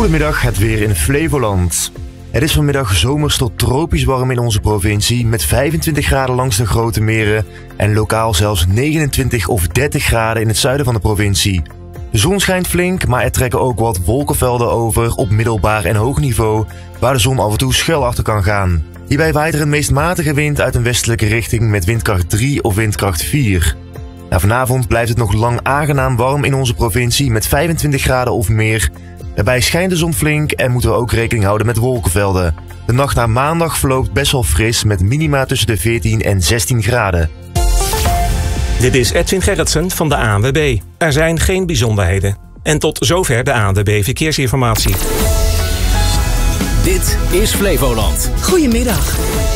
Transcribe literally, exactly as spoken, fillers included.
Goedemiddag, het weer in Flevoland. Het is vanmiddag zomers tot tropisch warm in onze provincie met vijfentwintig graden langs de grote meren en lokaal zelfs negenentwintig of dertig graden in het zuiden van de provincie. De zon schijnt flink, maar er trekken ook wat wolkenvelden over op middelbaar en hoog niveau, waar de zon af en toe schuil achter kan gaan. Hierbij waait er een meest matige wind uit een westelijke richting met windkracht drie of windkracht vier. Nou, vanavond blijft het nog lang aangenaam warm in onze provincie met vijfentwintig graden of meer. Daarbij schijnt de zon flink en moeten we ook rekening houden met wolkenvelden. De nacht naar maandag verloopt best wel fris met minima tussen de veertien en zestien graden. Dit is Edwin Gerritsen van de A N W B. Er zijn geen bijzonderheden. En tot zover de A N W B Verkeersinformatie. Dit is Flevoland. Goedemiddag.